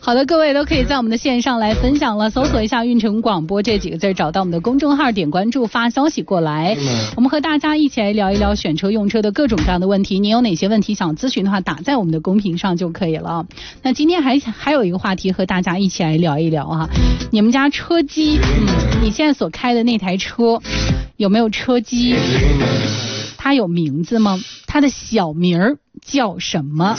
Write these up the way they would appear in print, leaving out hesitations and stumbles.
好的，各位都可以在我们的线上来分享了，搜索一下运城广播这几个字，找到我们的公众号，点关注发消息过来，我们和大家一起来聊一聊选车用车的各种各样的问题。你有哪些问题想咨询的话，打在我们的公屏上就可以了。那今天还有一个话题和大家一起来聊一聊啊，你们家车机，你现在所开的那台车有没有车机？它有名字吗？它的小名叫什么？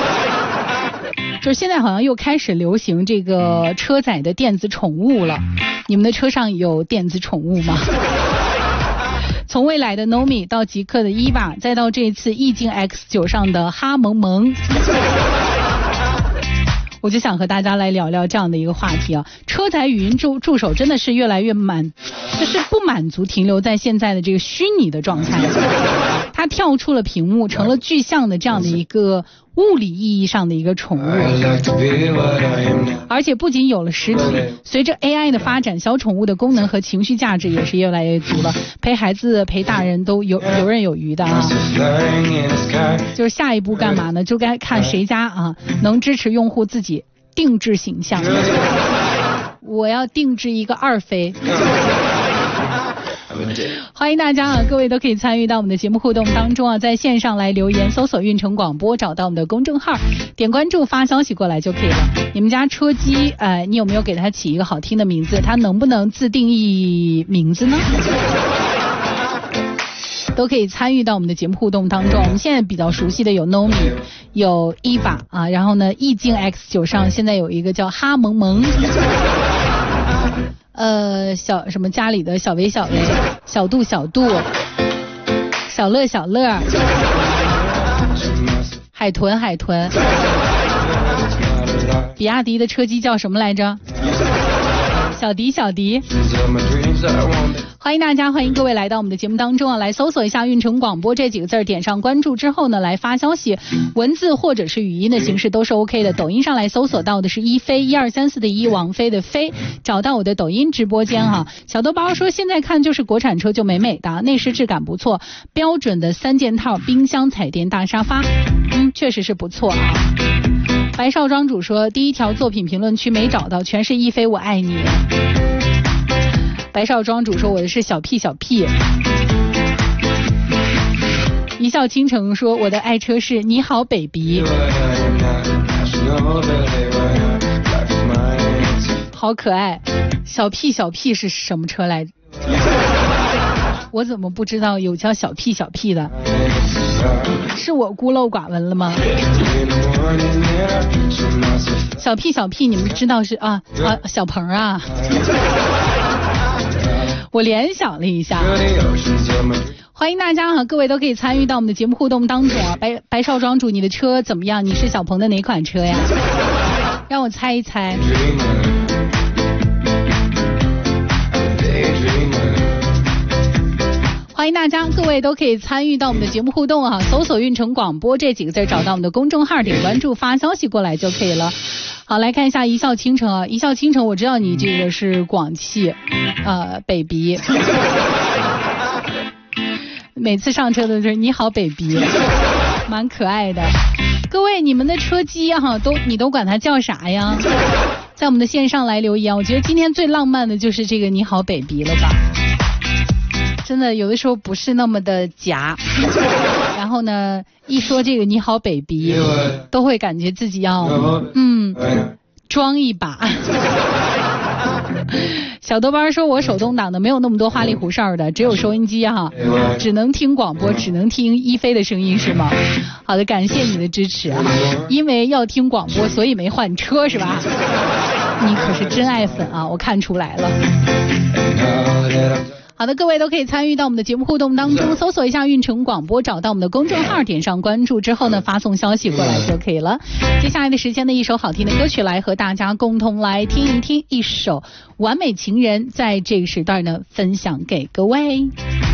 就是现在好像又开始流行这个车载的电子宠物了，你们的车上有电子宠物吗？从未来的 Nomi 到极客的EVA，再到这次意境 X9 上的哈萌萌，我就想和大家来聊聊这样的一个话题啊。车载语音助手真的是越来越就是不满足停留在现在的这个虚拟的状态，它跳出了屏幕，成了具象的这样的一个物理意义上的一个宠物，而且不仅有了实体，随着 AI 的发展，小宠物的功能和情绪价值也是越来越足了，陪孩子陪大人都游刃有余的啊。就是下一步干嘛呢？就该看谁家啊能支持用户自己定制形象。我要定制一个二飞。欢迎大家啊，各位都可以参与到我们的节目互动当中啊，在线上来留言，搜索运城广播，找到我们的公众号，点关注发消息过来就可以了。你们家车机你有没有给它起一个好听的名字？它能不能自定义名字呢？都可以参与到我们的节目互动当中。我们现在比较熟悉的有 Nomi， 有 EVA 啊，然后呢意境 X9 上现在有一个叫哈萌萌，小什么家里的小薇小薇，小度小度，小乐小乐，海豚海豚，比亚迪的车机叫什么来着？小迪小迪。欢迎大家，欢迎各位来到我们的节目当中啊，来搜索一下运城广播这几个字，点上关注之后呢，来发消息，文字或者是语音的形式都是 OK 的。抖音上来搜索到的是一飞1234的一，王菲的飞，找到我的抖音直播间哈。小豆包说现在看就是国产车就美美的，内饰质感不错，标准的3件套，冰箱、彩电、大沙发，确实是不错啊。白少庄主说第一条作品评论区没找到，全是一飞我爱你。白少庄主说我的是小屁小屁。一笑倾城说我的爱车是你好 baby， 好可爱。小屁小屁是什么车来着？我怎么不知道有叫小屁小屁的？是我孤陋寡闻了吗？小屁小屁你们知道是小鹏啊。我联想了一下。欢迎大家啊，各位都可以参与到我们的节目互动当中啊。白少庄主，你的车怎么样？你是小鹏的哪款车呀？让我猜一猜。欢迎大家，各位都可以参与到我们的节目互动啊，搜索运城广播这几个字，找到我们的公众号，点关注发消息过来就可以了。好，来看一下一笑倾城啊，一笑倾城，我知道你这个是广汽，baby， 每次上车的就是你好 baby， 蛮可爱的。各位，你们的车机哈，你都管它叫啥呀？在我们的线上来留言，我觉得今天最浪漫的就是这个你好 baby 了吧。真的有的时候不是那么的假，然后呢一说这个你好 baby 都会感觉自己要装一把。小豆包说我手动挡的没有那么多花里胡哨的，只有收音机哈，只能听广播，只能听一飞的声音是吗？好的，感谢你的支持哈，因为要听广播所以没换车是吧？你可是真爱粉啊，我看出来了。好的，各位都可以参与到我们的节目互动当中，搜索一下运城广播，找到我们的公众号，点上关注之后呢，发送消息过来就可以了。接下来的时间的一首好听的歌曲，来和大家共同来听一听一首完美情人，在这个时段呢分享给各位。